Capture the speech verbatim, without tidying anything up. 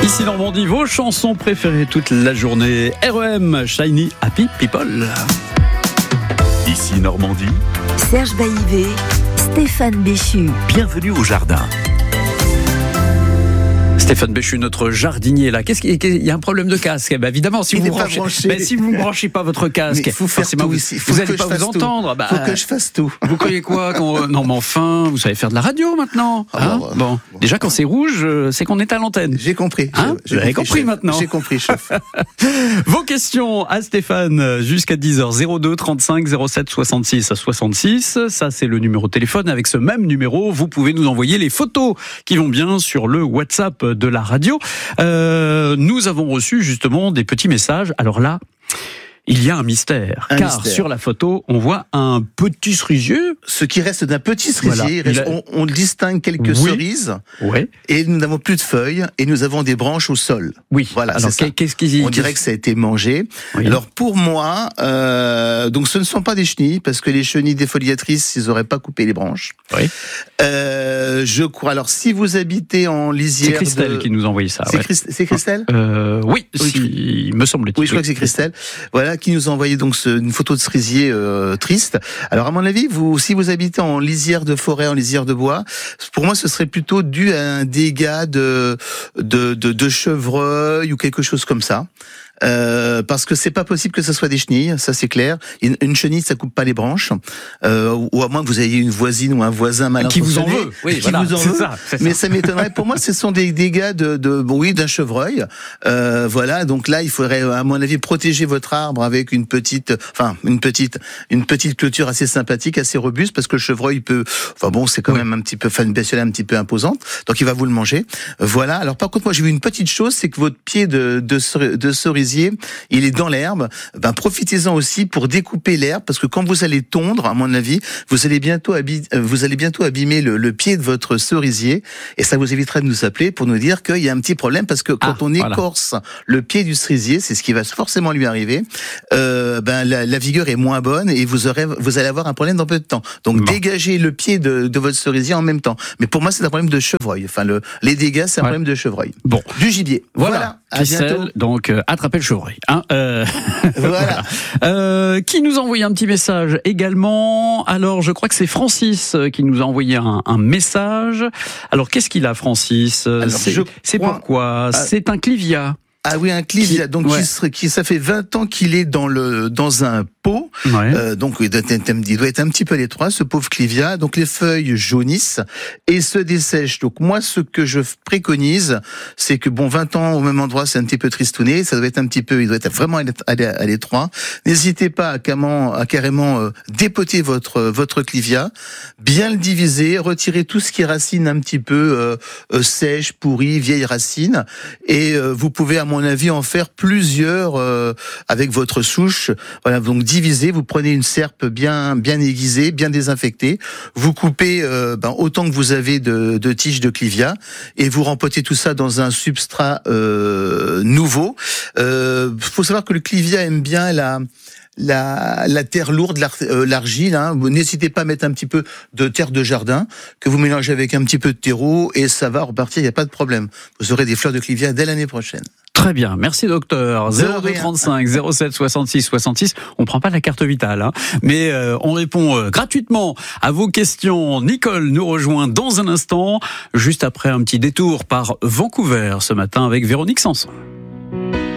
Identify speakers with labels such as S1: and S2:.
S1: Ici Normandie, vos chansons préférées toute la journée. R E M, Shiny Happy People.
S2: Ici Normandie,
S3: Serge Baillivet, Stéphane Béchu.
S2: bienvenue au jardin.
S1: Stéphane Béchu, notre jardinier là. Qu'est-ce qu'il y a un problème de casque? Eh ben, évidemment, si
S4: Il
S1: vous
S4: n'est pas
S1: branchez,
S4: branché.
S1: ben, si vous ne branchez pas votre casque,
S4: Mais faut faire
S1: forcément
S4: tout
S1: vous,
S4: ici. Faut
S1: vous
S4: que
S1: allez
S4: je
S1: pas
S4: fasse
S1: vous
S4: tout.
S1: entendre. Bah,
S4: Faut que je fasse tout.
S1: Vous croyez quoi qu'on... Non, mais enfin, vous savez faire de la radio maintenant.
S4: Ah,
S1: Hein
S4: bah, bah,
S1: bon,
S4: bon.
S1: déjà quand c'est rouge, euh, c'est qu'on est à l'antenne.
S4: J'ai compris.
S1: Hein
S4: J'ai
S1: Vous avez compris
S4: chef.
S1: maintenant.
S4: J'ai compris, chef.
S1: Vos questions à Stéphane jusqu'à dix heures, zéro deux trente-cinq zéro sept soixante-six soixante-six. Ça, c'est le numéro de téléphone. Avec ce même numéro, vous pouvez nous envoyer les photos qui vont bien sur le WhatsApp de la radio. Euh, nous avons reçu justement des petits messages. Alors là, il y a un mystère.
S4: Un
S1: car
S4: mystère.
S1: sur la photo, on voit un petit cerisier.
S4: Ce qui reste d'un petit cerisier,
S1: Voilà.
S4: il reste-
S1: Il a-
S4: on, on distingue quelques
S1: Oui.
S4: cerises
S1: Ouais.
S4: et nous n'avons plus de feuilles et nous avons des branches au sol.
S1: Oui.
S4: Voilà,
S1: Alors,
S4: c'est ça.
S1: qu'est-ce qu'ils
S4: On dirait que ça a été mangé.
S1: Oui.
S4: Alors pour moi, euh, donc ce ne sont pas des chenilles parce que les chenilles défoliatrices, ils n'auraient pas coupé les branches.
S1: Oui.
S4: Euh, je crois. Alors si vous habitez en lisière,
S1: C'est Christelle
S4: de...
S1: qui nous a envoyé ça.
S4: C'est
S1: ouais.
S4: Christ- c'est Christelle.
S1: Euh, oui,
S4: Oui,
S1: si, il me semble-t-il.
S4: Oui, je crois que c'est Christelle. Voilà, qui nous a envoyé donc ce, une photo de cerisier euh, triste. Alors à mon avis, vous, si vous habitez en lisière de forêt, en lisière de bois, pour moi, ce serait plutôt dû à un dégât de de, de, de chevreuil ou quelque chose comme ça. Euh, parce que c'est pas possible que ce soit des chenilles, ça c'est clair. Une, une chenille, ça coupe pas les branches, euh, ou à moins que vous ayez une voisine ou un voisin mal
S1: Qui vous en
S4: intentionné,
S1: veut. Oui,
S4: qui
S1: voilà,
S4: vous en
S1: c'est
S4: veut.
S1: ça, c'est ça.
S4: Mais ça m'étonnerait. Pour moi, ce sont des dégâts de, de bon, oui, d'un chevreuil. Euh, voilà. Donc là, il faudrait, à mon avis, protéger votre arbre avec une petite, enfin, une petite, une petite clôture assez sympathique, assez robuste, parce que le chevreuil peut, enfin bon, c'est quand
S1: Oui.
S4: même un petit peu, enfin, une bestiole un petit peu imposante. Donc il va vous le manger. Voilà. Alors par contre, moi, j'ai vu une petite chose, c'est que votre pied de, de, cer- de cerisier, il est dans l'herbe. Ben, profitez-en aussi pour découper l'herbe, parce que quand vous allez tondre, à mon avis, vous allez bientôt abi- euh, vous allez bientôt abîmer le, le pied de votre cerisier, et ça vous évitera de nous appeler pour nous dire qu'il y a un petit problème, parce que quand
S1: Ah,
S4: on
S1: voilà.
S4: écorce le pied du cerisier, c'est ce qui va forcément lui arriver. Euh, ben la, la vigueur est moins bonne et vous aurez, vous allez avoir un problème dans peu de temps. Donc
S1: Bon.
S4: dégagez le pied de, de votre cerisier en même temps. Mais pour moi, c'est un problème de chevreuil. Enfin, le, les dégâts, c'est un
S1: Ouais.
S4: problème de chevreuil.
S1: Bon.
S4: Du gibier.
S1: Voilà,
S4: Voilà. À
S1: Christelle,
S4: bientôt.
S1: donc euh, attrapez le chevreuil. Hein, euh,
S4: Voilà.
S1: euh, qui nous a envoyé un petit message également. Alors, je crois que c'est Francis euh, qui nous a envoyé un, un message. Alors, qu'est-ce qu'il a, Francis Euh,
S4: Alors,
S1: C'est
S4: je
S1: c'est
S4: crois-
S1: pourquoi
S4: Ah.
S1: C'est un clivia.
S4: Ah oui, un clivia.
S1: Qui-
S4: Donc,
S1: ouais.
S4: qui serait, qui, ça fait vingt ans qu'il est dans le, dans un pot.
S1: Ouais.
S4: Euh, donc, il doit, être, il doit être un petit peu à l'étroit, ce pauvre clivia. Donc, les feuilles jaunissent et se dessèchent. Donc, moi, ce que je préconise, c'est que, bon, vingt ans au même endroit, c'est un petit peu tristouné. Ça doit être un petit peu, il doit être vraiment à l'ét- à l'étroit. N'hésitez pas à carrément, à carrément euh, dépoter votre, votre clivia, bien le diviser, retirer tout ce qui est racine un petit peu euh, euh, sèche, pourrie, vieille racine. Et euh, vous pouvez, à mon avis, en faire plusieurs euh, avec votre souche. Voilà, donc divisez, vous prenez une serpe bien bien aiguisée, bien désinfectée, vous coupez euh, ben, autant que vous avez de, de tiges de clivia et vous rempotez tout ça dans un substrat euh, nouveau. Euh, faut savoir que le clivia aime bien la La, la terre lourde, l'ar- euh, l'argile. Hein. Vous n'hésitez pas à mettre un petit peu de terre de jardin que vous mélangez avec un petit peu de terreau et ça va repartir. Il n'y a pas de problème. Vous aurez des fleurs de clivia dès l'année prochaine.
S1: Très bien, merci docteur. zéro deux trente-cinq zéro sept soixante-six soixante-six. On prend pas la carte vitale, hein, mais euh, on répond euh, gratuitement à vos questions. Nicole nous rejoint dans un instant, juste après un petit détour par Vancouver ce matin avec Véronique Sanson.